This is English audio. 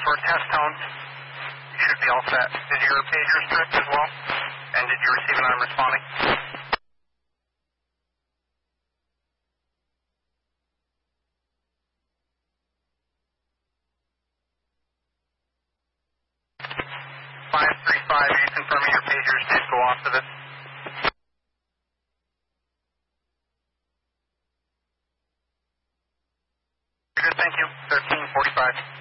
for test tones. You should be all set. Did your pager strip as well? And did you receive an arm responding? Are you confirming your pagers did go off to this? Good, thank you. 1345.